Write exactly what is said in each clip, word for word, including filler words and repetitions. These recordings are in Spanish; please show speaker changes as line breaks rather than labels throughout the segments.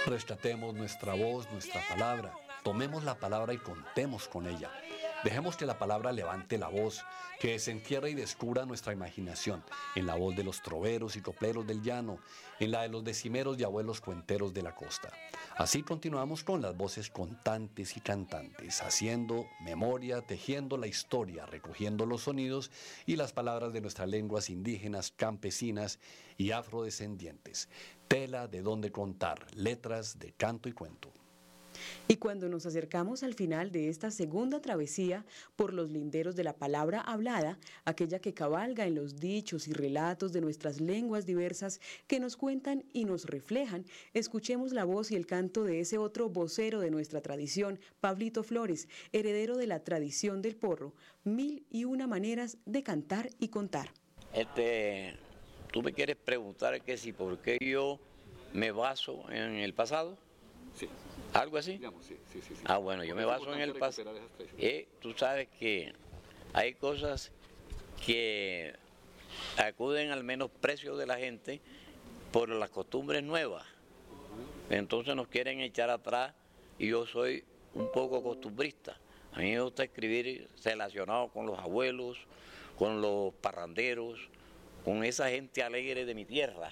Rescatemos nuestra voz, nuestra palabra. Tomemos la palabra y contemos con ella. Dejemos que la palabra levante la voz, que desentierre y descubra nuestra imaginación, en la voz de los troveros y copleros del llano, en la de los decimeros y abuelos cuenteros de la costa. Así continuamos con las voces contantes y cantantes, haciendo memoria, tejiendo la historia, recogiendo los sonidos y las palabras de nuestras lenguas indígenas, campesinas y afrodescendientes. Tela de donde contar, letras de canto y cuento.
Y cuando nos acercamos al final de esta segunda travesía por los linderos de la palabra hablada, aquella que cabalga en los dichos y relatos de nuestras lenguas diversas que nos cuentan y nos reflejan, escuchemos la voz y el canto de ese otro vocero de nuestra tradición, Pablito Flores, heredero de la tradición del porro, mil y una maneras de cantar y contar.
Este, tú me quieres preguntar que si por qué yo me baso en el pasado.
Sí.
¿Algo así?
Digamos, sí, sí, sí, sí.
Ah, bueno, yo me baso en el pasado. Eh, tú sabes que hay cosas que acuden al menosprecio de la gente por las costumbres nuevas. Entonces nos quieren echar atrás y yo soy un poco costumbrista. A mí me gusta escribir relacionado con los abuelos, con los parranderos, con esa gente alegre de mi tierra,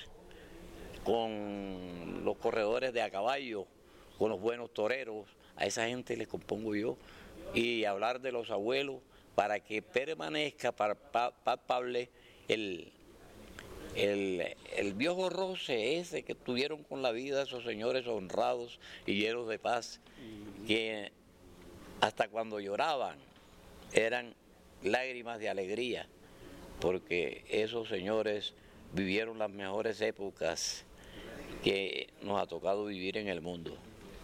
con los corredores de a caballo, con los buenos toreros, a esa gente les compongo yo, y hablar de los abuelos para que permanezca palpable el, el, el viejo roce ese que tuvieron con la vida esos señores honrados y llenos de paz, que hasta cuando lloraban eran lágrimas de alegría, porque esos señores vivieron las mejores épocas que nos ha tocado vivir en el mundo.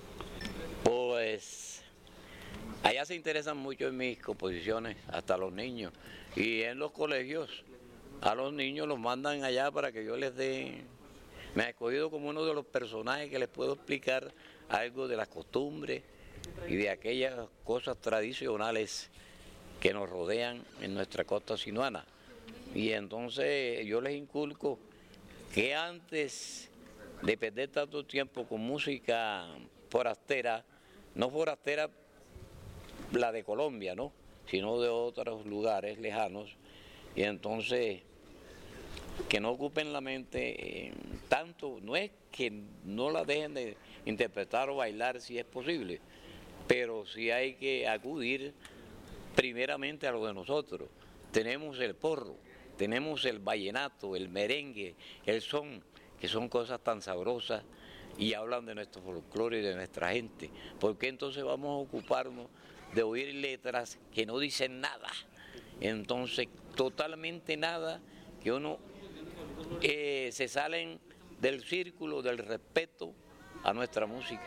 Pues allá se interesan mucho en mis composiciones, hasta los niños, y en los colegios a los niños los mandan allá para que yo les dé. Me he escogido como uno de los personajes que les puedo explicar algo de las costumbres y de aquellas cosas tradicionales que nos rodean en nuestra costa sinuana. Y entonces yo les inculco que antes de perder tanto tiempo con música forastera, no forastera la de Colombia, ¿no?, sino de otros lugares lejanos, y entonces que no ocupen la mente eh, tanto, no es que no la dejen de interpretar o bailar si es posible, pero sí hay que acudir primeramente a lo de nosotros. Tenemos el porro, tenemos el vallenato, el merengue, el son, que son cosas tan sabrosas y hablan de nuestro folclore y de nuestra gente. ¿Por qué entonces vamos a ocuparnos de oír letras que no dicen nada? Entonces, totalmente nada, que uno eh, se salen del círculo del respeto a nuestra música.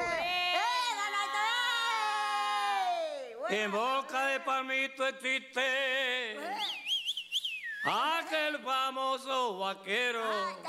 En boca de Palmito es triste aquel famoso vaquero,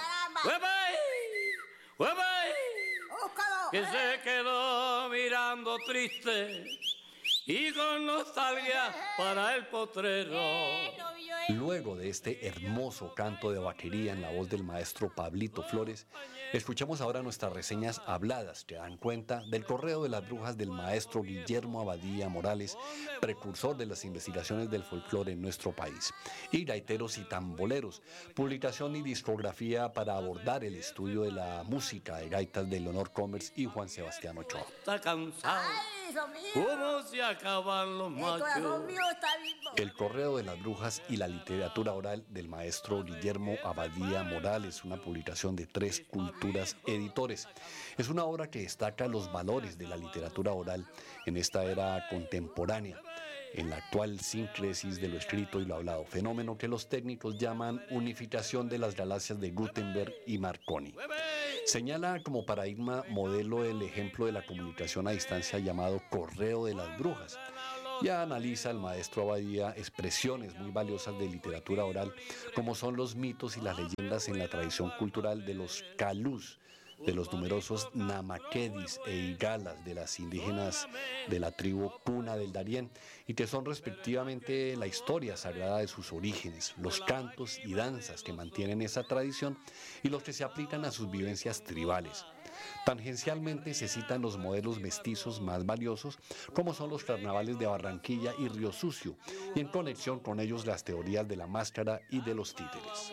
que se quedó mirando triste y con nostalgia para el potrero.
Luego de este hermoso canto de vaquería en la voz del maestro Pablito Flores, escuchamos ahora nuestras reseñas habladas que dan cuenta del correo de las brujas del maestro Guillermo Abadía Morales, precursor de las investigaciones del folclore en nuestro país, y Gaiteros y Tamboleros, publicación y discografía para abordar el estudio de la música de gaitas de Leonor Commerce y Juan Sebastián Ochoa.
Está cansado. ¿Cómo se acaban los machos?
El correo de las brujas y la literatura oral del maestro Guillermo Abadía Morales, una publicación de Tres Culturas Editores. Es una obra que destaca los valores de la literatura oral en esta era contemporánea, en la actual sincresis de lo escrito y lo hablado, fenómeno que los técnicos llaman unificación de las galaxias de Gutenberg y Marconi. Señala como paradigma modelo el ejemplo de la comunicación a distancia llamado correo de las brujas. Ya analiza el maestro Abadía expresiones muy valiosas de literatura oral, como son los mitos y las leyendas en la tradición cultural de los calús, de los numerosos namaquedis e igalas de las indígenas de la tribu Puna del Darién, y que son respectivamente la historia sagrada de sus orígenes, los cantos y danzas que mantienen esa tradición y los que se aplican a sus vivencias tribales. Tangencialmente se citan los modelos mestizos más valiosos, como son los carnavales de Barranquilla y Río Sucio, y en conexión con ellos las teorías de la máscara y de los títeres.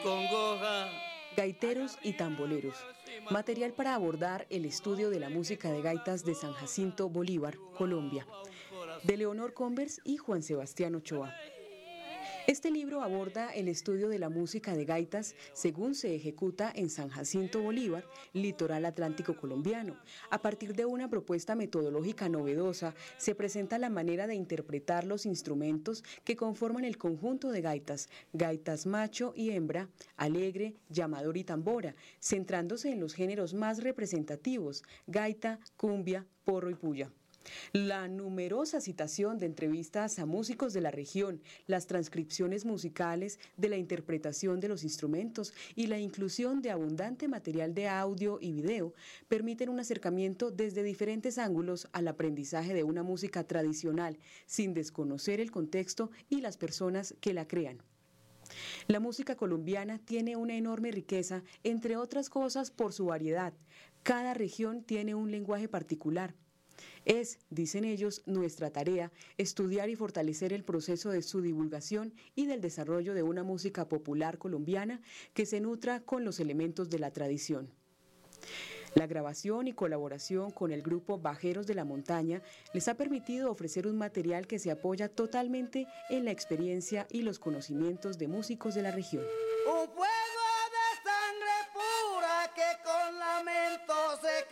Gaiteros y tamboleros, material para abordar el estudio de la música de gaitas de San Jacinto Bolívar, Colombia, de Leonor Converse y Juan Sebastián Ochoa. Este libro aborda el estudio de la música de gaitas según se ejecuta en San Jacinto Bolívar, litoral atlántico colombiano. A partir de una propuesta metodológica novedosa, se presenta la manera de interpretar los instrumentos que conforman el conjunto de gaitas, gaitas macho y hembra, alegre, llamador y tambora, centrándose en los géneros más representativos, gaita, cumbia, porro y puya. La numerosa citación de entrevistas a músicos de la región, las transcripciones musicales de la interpretación de los instrumentos y la inclusión de abundante material de audio y video permiten un acercamiento desde diferentes ángulos al aprendizaje de una música tradicional, sin desconocer el contexto y las personas que la crean. La música colombiana tiene una enorme riqueza, entre otras cosas por su variedad. Cada región tiene un lenguaje particular. Es, dicen ellos, nuestra tarea estudiar y fortalecer el proceso de su divulgación y del desarrollo de una música popular colombiana que se nutra con los elementos de la tradición. La grabación y colaboración con el grupo Bajeros de la Montaña les ha permitido ofrecer un material que se apoya totalmente en la experiencia y los conocimientos de músicos de la región.
Un fuego de sangre pura que con lamento se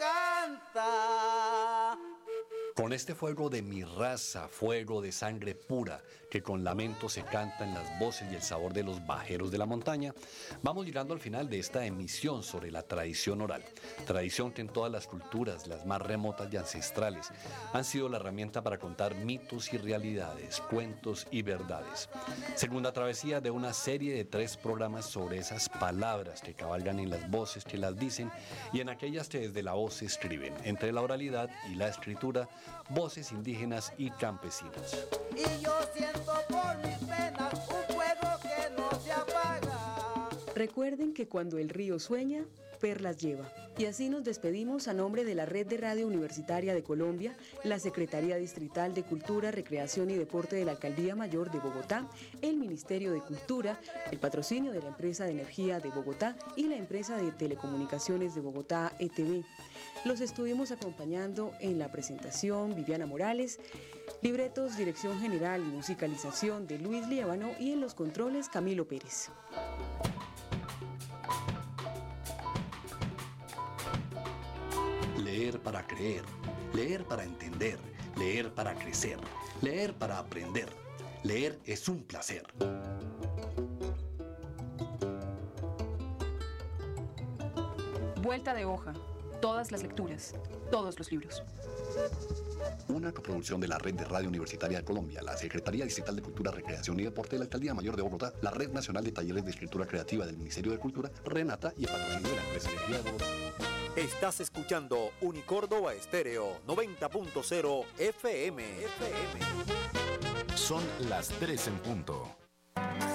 canta.
Con este fuego de mi raza, fuego de sangre pura, que con lamento se canta en las voces y el sabor de los bajeros de la montaña, vamos llegando al final de esta emisión sobre la tradición oral. Tradición que en todas las culturas, las más remotas y ancestrales, han sido la herramienta para contar mitos y realidades, cuentos y verdades. Segunda travesía de una serie de tres programas sobre esas palabras que cabalgan en las voces que las dicen y en aquellas que desde la voz se escriben, entre la oralidad y la escritura, voces indígenas y campesinas.
Y yo siento por mis penas un fuego que no se apaga.
Recuerden que cuando el río sueña, perlas lleva. Y así nos despedimos a nombre de la Red de Radio Universitaria de Colombia, la Secretaría Distrital de Cultura, Recreación y Deporte de la Alcaldía Mayor de Bogotá, el Ministerio de Cultura, el patrocinio de la Empresa de Energía de Bogotá y la Empresa de Telecomunicaciones de Bogotá, E T V. Los estuvimos acompañando en la presentación Viviana Morales, libretos, dirección general y musicalización de Luis Líbano y en los controles Camilo Pérez.
Leer para creer, leer para entender, leer para crecer, leer para aprender. Leer es un placer.
Vuelta de hoja. Todas las lecturas, todos los libros.
Una coproducción de la Red de Radio Universitaria de Colombia, la Secretaría Distrital de Cultura, Recreación y Deporte de la Alcaldía Mayor de Bogotá, la Red Nacional de Talleres de Escritura Creativa del Ministerio de Cultura, Renata y el patrocinio de la Empresa de Energía de Bogotá.
Estás escuchando Unicórdoba Estéreo noventa punto cero F M.
Son las tres en punto.